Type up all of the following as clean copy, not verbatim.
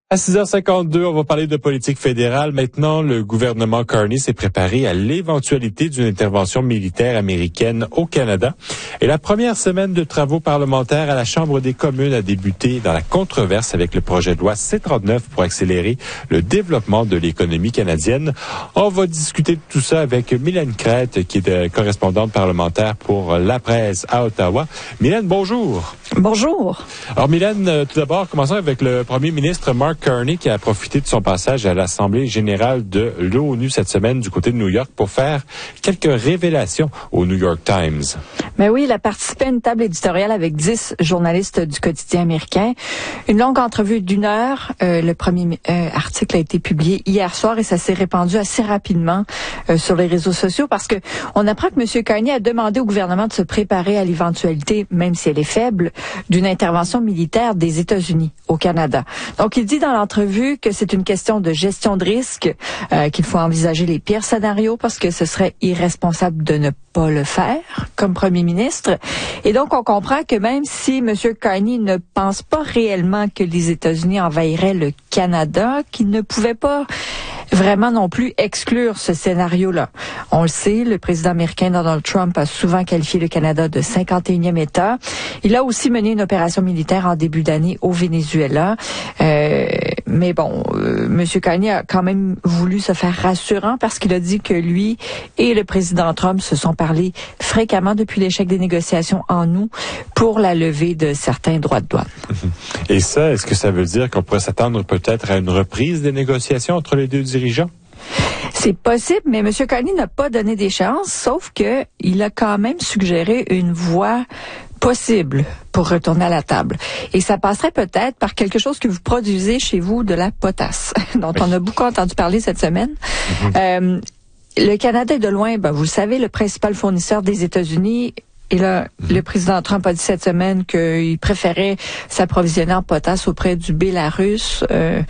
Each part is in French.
À 6h52, on va parler de politique fédérale. Maintenant, le gouvernement Carney s'est préparé à l'éventualité d'une intervention militaire américaine au Canada. Et la première semaine de travaux parlementaires à la Chambre des communes a débuté dans la controverse avec le projet de loi C-39 pour accélérer le développement de l'économie canadienne. On va discuter de tout ça avec Mylène Crête, qui est correspondante parlementaire pour La Presse à Ottawa. Mylène, bonjour. Bonjour. Alors Mylène, tout d'abord, commençons avec le premier ministre Mark Carney qui a profité de son passage à l'Assemblée générale de l'ONU cette semaine du côté de New York pour faire quelques révélations au New York Times. Mais oui, il a participé à une table éditoriale avec 10 journalistes du quotidien américain. Une longue entrevue d'1 heure. Le premier article a été publié hier soir et ça s'est répandu assez rapidement sur les réseaux sociaux parce que on apprend que M. Carney a demandé au gouvernement de se préparer à l'éventualité, même si elle est faible, d'une intervention militaire des États-Unis au Canada. Donc, il dit dans l'entrevue que c'est une question de gestion de risque, qu'il faut envisager les pires scénarios parce que ce serait irresponsable de ne pas le faire comme premier ministre. Et donc, on comprend que même si M. Carney ne pense pas réellement que les États-Unis envahiraient le Canada, qu'il ne pouvait pas vraiment non plus exclure ce scénario-là. On le sait, le président américain Donald Trump a souvent qualifié le Canada de 51e État. Il a aussi mené une opération militaire en début d'année au Venezuela. Mais bon, M. Carney a quand même voulu se faire rassurant parce qu'il a dit que lui et le président Trump se sont parlé fréquemment depuis l'échec des négociations en août pour la levée de certains droits de douane. Et ça, est-ce que ça veut dire qu'on pourrait s'attendre peut-être à une reprise des négociations entre les deux dirigeants? C'est possible, mais M. Carney n'a pas donné d'échéance, sauf que il a quand même suggéré une voie possible pour retourner à la table. Et ça passerait peut-être par quelque chose que vous produisez chez vous, de la potasse, dont on a beaucoup entendu parler cette semaine. Le Canada est de loin, vous le savez, le principal fournisseur des États-Unis. Et là, le président Trump a dit cette semaine qu'il préférait s'approvisionner en potasse auprès du Bélarus,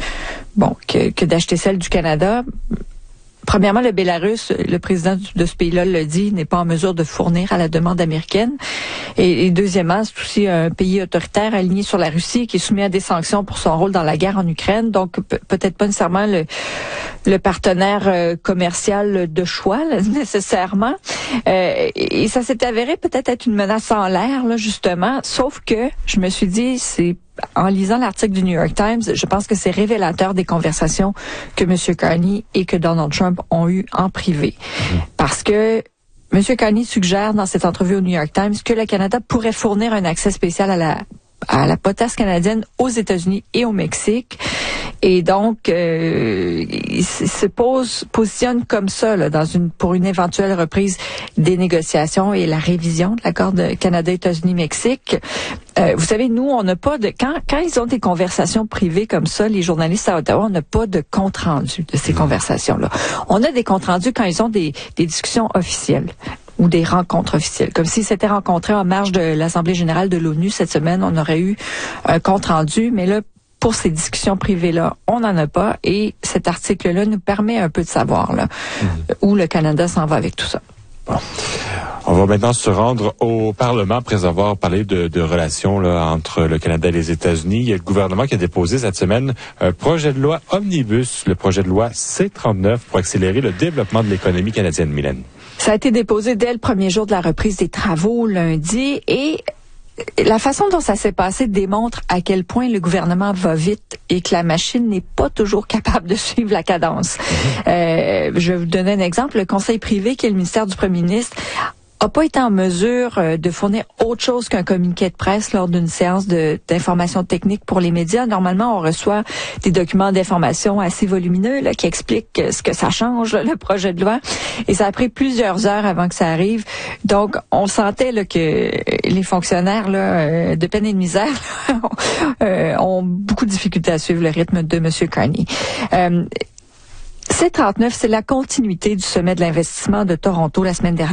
que d'acheter celle du Canada. Premièrement, le Bélarus, le président de ce pays-là le dit, n'est pas en mesure de fournir à la demande américaine. Et deuxièmement, c'est aussi un pays autoritaire aligné sur la Russie qui est soumis à des sanctions pour son rôle dans la guerre en Ukraine. Donc, peut-être pas nécessairement le partenaire commercial de choix, là, nécessairement. Et ça s'est avéré peut-être être une menace en l'air, là, justement. Sauf que je me suis dit, en lisant l'article du New York Times, je pense que c'est révélateur des conversations que M. Carney et que Donald Trump ont eues en privé. Parce que M. Carney suggère dans cette entrevue au New York Times que le Canada pourrait fournir un accès spécial à la potasse canadienne aux États-Unis et au Mexique. Et donc, il se positionne comme ça là, pour une éventuelle reprise des négociations et la révision de l'accord de Canada, États-Unis, Mexique. Vous savez, nous, on n'a pas de quand ils ont des conversations privées comme ça, les journalistes à Ottawa, on n'a pas de compte rendu de ces conversations-là. On a des comptes rendus quand ils ont des discussions officielles ou des rencontres officielles. Comme s'ils s'étaient rencontrés en marge de l'Assemblée générale de l'ONU cette semaine, on aurait eu un compte rendu, mais là, pour ces discussions privées-là, on n'en a pas et cet article-là nous permet un peu de savoir là, où le Canada s'en va avec tout ça. Bon. On va maintenant se rendre au Parlement après avoir parlé de relations là, entre le Canada et les États-Unis. Il y a le gouvernement qui a déposé cette semaine un projet de loi omnibus, le projet de loi C-39 pour accélérer le développement de l'économie canadienne, Mylène. Ça a été déposé dès le premier jour de la reprise des travaux lundi et la façon dont ça s'est passé démontre à quel point le gouvernement va vite et que la machine n'est pas toujours capable de suivre la cadence. Je vais vous donner un exemple. Le conseil privé, qui est le ministère du premier ministre, n'a pas été en mesure de fournir autre chose qu'un communiqué de presse lors d'une séance d'information technique pour les médias. Normalement, on reçoit des documents d'information assez volumineux là, qui expliquent ce que ça change, là, le projet de loi. Et ça a pris plusieurs heures avant que ça arrive. Donc, on sentait là, que les fonctionnaires là, de peine et de misère là, ont beaucoup de difficultés à suivre le rythme de M. Carney. C-39, c'est la continuité du sommet de l'investissement de Toronto la semaine dernière.